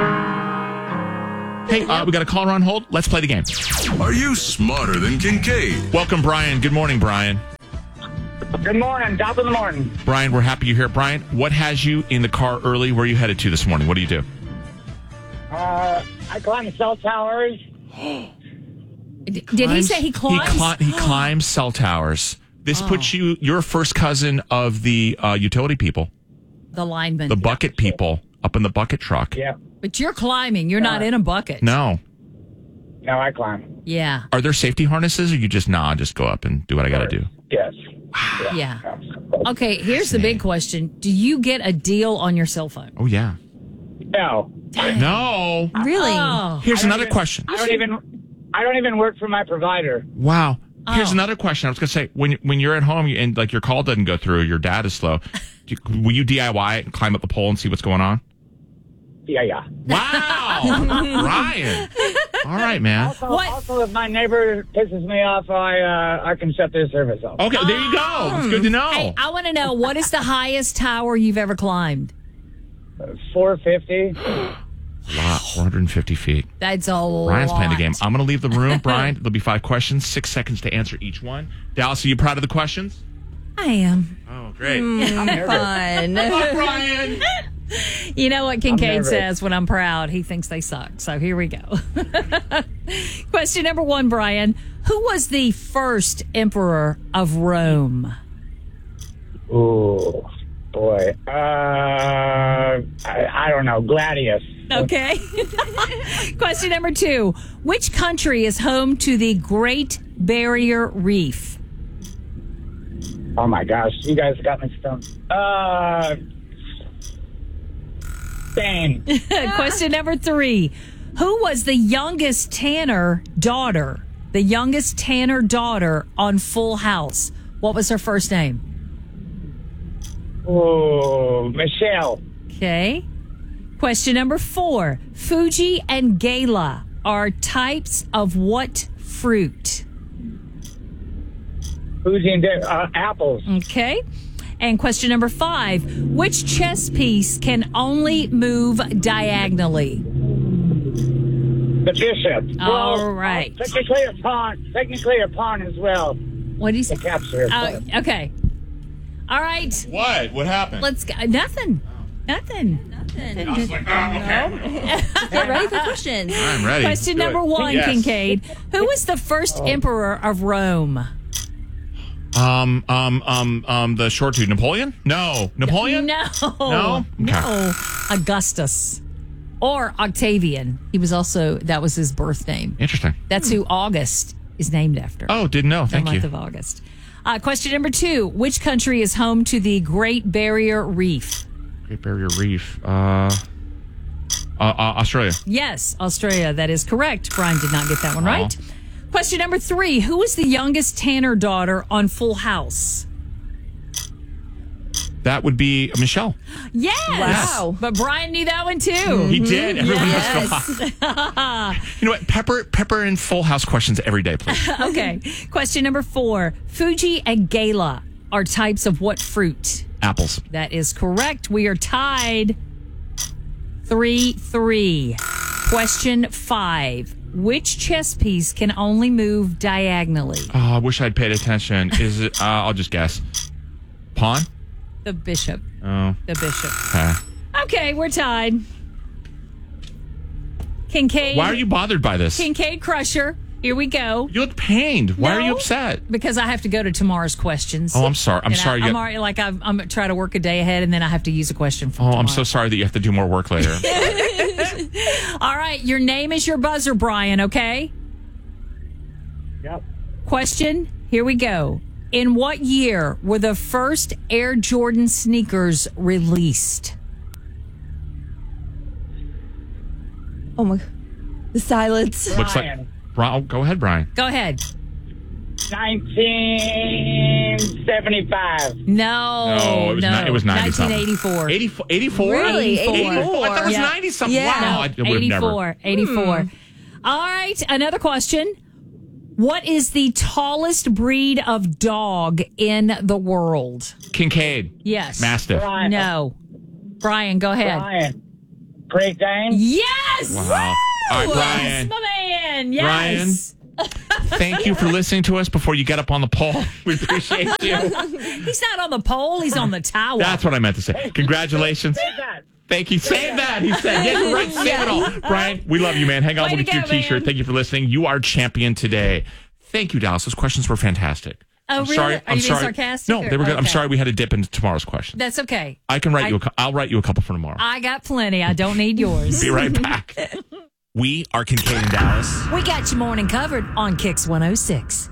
Hey, we got a caller on hold. Let's play the game. Are you smarter than Kincaid? Welcome, Brian. Good morning, Brian. Good morning. Top of the morning. Brian, we're happy you're here. Brian, what has you in the car early? Where are you headed to this morning? What do you do? I climb cell towers. Did he say he climbs? He climbs cell towers. This puts you're a first cousin of the utility people. The lineman. The bucket people up in the bucket truck. Yeah. But you're climbing. You're not in a bucket. No. No, I climb. Yeah. Are there safety harnesses or you just, just go up and do what I got to do? Yes. Yeah. Okay, here's the big question. Do you get a deal on your cell phone? Oh, yeah. No. No. Really? Here's another question. I don't even work for my provider. Wow. Here's another question. I was going to say, when you're at home and like your call doesn't go through, your dad is slow, will you DIY it and climb up the pole and see what's going on? Yeah. Wow. Ryan. All right, man. Also, if my neighbor pisses me off, I can shut their service off. Okay, there you go. It's good to know. Hey, I want to know, what is the highest tower you've ever climbed? 450. Wow, 450 feet. That's a lot. Brian's playing the game. I'm going to leave the room. Brian, there'll be 5 questions, 6 seconds to answer each one. Dallas, are you proud of the questions? I am. Oh, great. Fun. Come on, Brian. You know what Kincaid says when I'm proud? He thinks they suck. So here we go. Question number 1, Brian. Who was the first emperor of Rome? Oh, boy. I don't know. Gladius. Okay. Question number 2. Which country is home to the Great Barrier Reef? Oh, my gosh. You guys got me stumped. Spain. Question number 3. Who was the youngest Tanner daughter? The youngest Tanner daughter on Full House. What was her first name? Oh, Michelle. Okay. Question number 4. Fuji and Gala are types of what fruit? Fuji and apples. Okay. And question number 5. Which chess piece can only move diagonally? The bishop. All right. Technically a pawn. Technically a pawn as well. What do you say? The capture. Okay. All right. What? What happened? Let's go. Nothing. I was like, okay. Get ready for questions. I'm ready. Question Do number it. 1, Yes. Kincaid. Who was the first emperor of Rome? The short dude, Napoleon? No. Napoleon? No. No? No. Augustus. Or Octavian. That was his birth name. Interesting. That's who August is named after. Oh, didn't know. Thank the month you. of August. Question number 2. Which country is home to the Great Barrier Reef? Great Barrier Reef. Australia. Yes, Australia. That is correct. Brian did not get that one right. Question number 3. Who was the youngest Tanner daughter on Full House? That would be Michelle. Yes. Wow. But Brian knew that one too. He did. Everyone Yes. else You know what? Pepper in Full House questions every day, please. Okay. Question number 4. Fuji and Gala are types of what fruit? Apples. That is correct. We are tied 3-3. Question 5. Which chess piece can only move diagonally? Oh, I wish I'd paid attention. Is it? I'll just guess. Pawn? The bishop. Oh. The bishop. Okay. Okay, we're tied. Kincaid. Why are you bothered by this? Kincaid Crusher. Here we go. You look pained. Why are you No, upset? Because I have to go to tomorrow's questions. Oh, I'm sorry. I'm sorry. I'm already I'm trying to work a day ahead, and then I have to use a question from I'm tomorrow. so sorry that you have to do more work later. All right, your name is your buzzer, Brian, okay? Yep. Question, here we go. In what year were the first Air Jordan sneakers released? Oh my. The silence. Looks like. Go ahead, Brian. Go ahead. 1975. No, it was 90 something. 1984. 84? Really? 84. 84? I thought it was Yeah. 90 something. Yeah. Wow. I would have never. 84. All right, another question. What is the tallest breed of dog in the world? Kincaid. Yes. Mastiff. Brian. No. Brian, go ahead. Great Dane. Yes! Wow. All right, Brian. That's my man. Yes. Thank you for listening to us before you get up on the pole. We appreciate you. He's not on the pole. He's on the tower. That's what I meant to say. Congratulations. Say that. Thank you. Save that, he said. Yeah, you're right. Save it all. Brian, we love you, man. Hang on. Way We'll to get you a go, T-shirt. man. Thank you for listening. You are champion today. Thank you, Dallas. Those questions were fantastic. Oh, I'm really? sorry. Are I'm you being sorry. sarcastic? No, they were good. I'm Okay. sorry we had to dip into tomorrow's question. That's okay. I can write I'll write you a couple for tomorrow. I got plenty. I don't need yours. Be right back. We are Kincaid and Dallas. We got your morning covered on Kicks 106.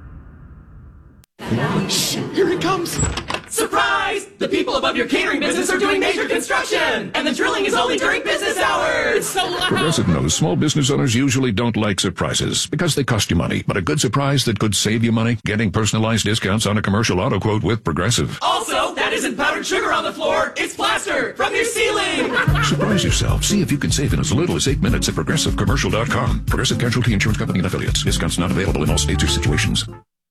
Here it comes. Surprise! The people above your catering business are doing major construction, and the drilling is only during business hours. It's so loud. Progressive knows small business owners usually don't like surprises because they cost you money. But a good surprise that could save you money, getting personalized discounts on a commercial auto quote with Progressive. Also, that isn't powdered sugar on the floor. It's plaster from your ceiling. Surprise yourself. See if you can save in as little as 8 minutes at ProgressiveCommercial.com. Progressive Casualty Insurance Company and Affiliates. Discounts not available in all states or situations.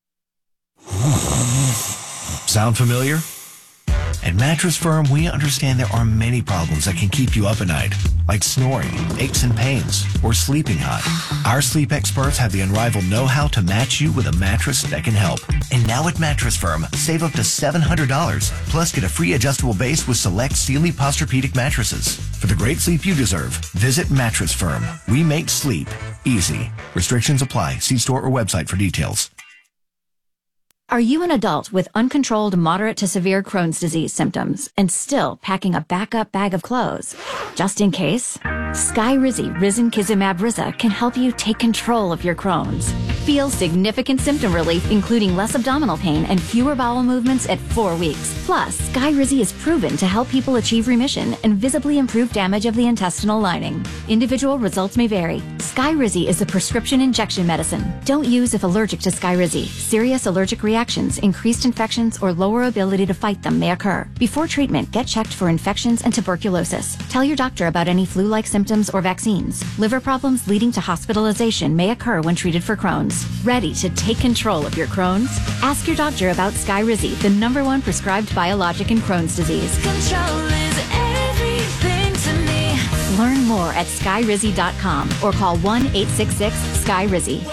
Sound familiar? At Mattress Firm, we understand there are many problems that can keep you up at night, like snoring, aches and pains, or sleeping hot. Our sleep experts have the unrivaled know-how to match you with a mattress that can help. And now at Mattress Firm, save up to $700, plus get a free adjustable base with select Sealy Posturepedic mattresses. For the great sleep you deserve, visit Mattress Firm. We make sleep easy. Restrictions apply. See store or website for details. Are you an adult with uncontrolled moderate to severe Crohn's disease symptoms and still packing a backup bag of clothes? Just in case, Skyrizi Risankizumab Riza can help you take control of your Crohn's. Feel significant symptom relief, including less abdominal pain and fewer bowel movements at 4 weeks. Plus, Skyrizi is proven to help people achieve remission and visibly improve damage of the intestinal lining. Individual results may vary. Skyrizi is a prescription injection medicine. Don't use if allergic to Skyrizi. Serious allergic reactions, increased infections, or lower ability to fight them may occur. Before treatment, get checked for infections and tuberculosis. Tell your doctor about any flu-like symptoms or vaccines. Liver problems leading to hospitalization may occur when treated for Crohn's. Ready to take control of your Crohn's? Ask your doctor about Skyrizi, the #1 prescribed biologic in Crohn's disease. Control is everything to me. Learn more at skyrizi.com or call 1-866-SKYRIZI.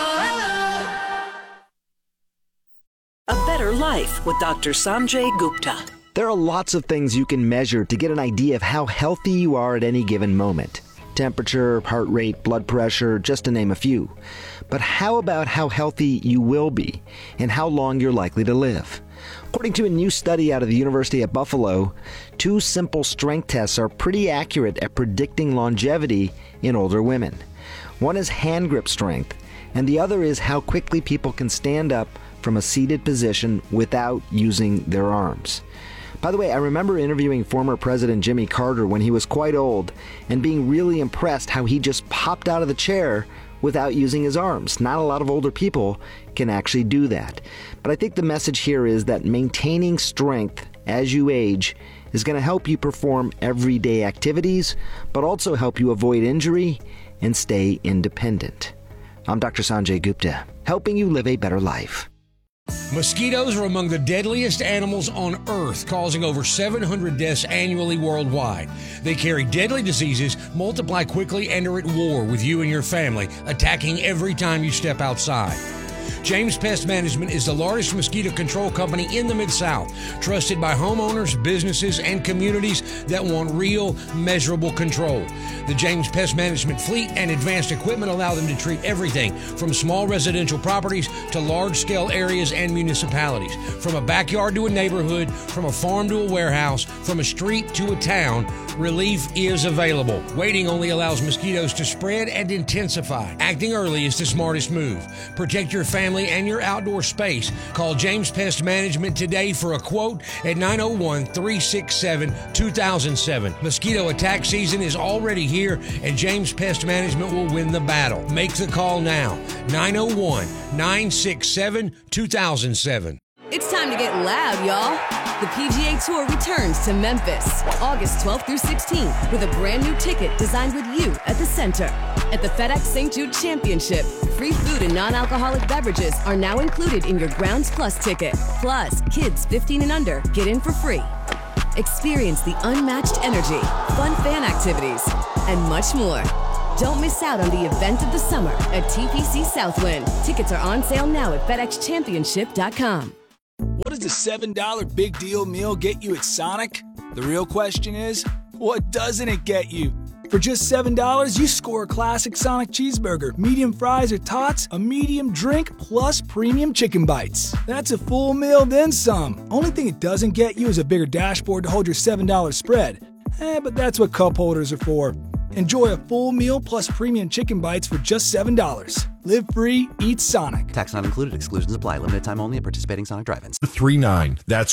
A Better Life with Dr. Sanjay Gupta. There are lots of things you can measure to get an idea of how healthy you are at any given moment. Temperature, heart rate, blood pressure, just to name a few. But how about how healthy you will be and how long you're likely to live? According to a new study out of the University of Buffalo, 2 simple strength tests are pretty accurate at predicting longevity in older women. One is hand grip strength, and the other is how quickly people can stand up from a seated position without using their arms. By the way, I remember interviewing former President Jimmy Carter when he was quite old and being really impressed how he just popped out of the chair without using his arms. Not a lot of older people can actually do that. But I think the message here is that maintaining strength as you age is going to help you perform everyday activities, but also help you avoid injury and stay independent. I'm Dr. Sanjay Gupta, helping you live a better life. Mosquitoes are among the deadliest animals on Earth, causing over 700 deaths annually worldwide. They carry deadly diseases, multiply quickly, and are at war with you and your family, attacking every time you step outside. James Pest Management is the largest mosquito control company in the Mid-South, trusted by homeowners, businesses, and communities that want real, measurable control. The James Pest Management fleet and advanced equipment allow them to treat everything from small residential properties to large-scale areas and municipalities. From a backyard to a neighborhood, from a farm to a warehouse, from a street to a town, relief is available. Waiting only allows mosquitoes to spread and intensify. Acting early is the smartest move. Protect your family and your outdoor space. Call James Pest Management today for a quote at 901-367-2007. Mosquito attack season is already here, and James Pest Management will win the battle. Make the call now. 901-967-2007. It's time to get loud, y'all. The PGA Tour returns to Memphis, August 12th through 16th, with a brand new ticket designed with you at the center. At the FedEx St. Jude Championship, free food and non-alcoholic beverages are now included in your Grounds Plus ticket. Plus, kids 15 and under get in for free. Experience the unmatched energy, fun fan activities, and much more. Don't miss out on the event of the summer at TPC Southwind. Tickets are on sale now at FedExChampionship.com. What does a $7 big deal meal get you at Sonic? The real question is, what doesn't it get you? For just $7, you score a classic Sonic cheeseburger, medium fries or tots, a medium drink, plus premium chicken bites. That's a full meal, then some. Only thing it doesn't get you is a bigger dashboard to hold your $7 spread. But that's what cup holders are for. Enjoy a full meal plus premium chicken bites for just $7. Live free, eat Sonic. Tax not included. Exclusions apply. Limited time only at participating Sonic drive-ins. 39. That's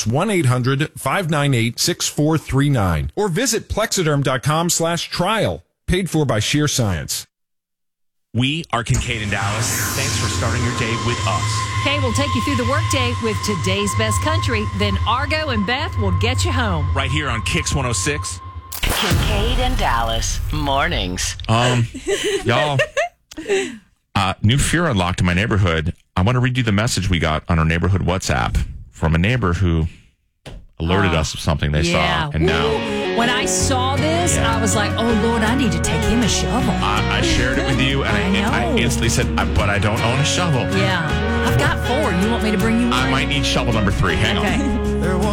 1-800-598-6439. Or visit plexiderm.com/trial. Paid for by Sheer Science. We are Kincaid in Dallas. Thanks for starting your day with us. Kay will take you through the workday with today's best country. Then Argo and Beth will get you home. Right here on Kix 106. Kincaid and Dallas mornings. Y'all, new fear unlocked in my neighborhood. I want to read you the message we got on our neighborhood WhatsApp from a neighbor who alerted us of something they saw. And now, when I saw this, I was like, oh, Lord, I need to take him a shovel. I shared it with you, and I instantly said, but I don't own a shovel. Yeah. I've got 4. You want me to bring you one? I might need shovel number 3. Hang on. There was